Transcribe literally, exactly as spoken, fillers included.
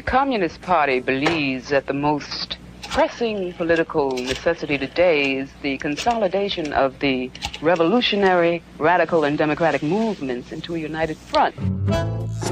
Communist Party believes that the most pressing political necessity today is the consolidation of the revolutionary, radical, and democratic movements into a united front.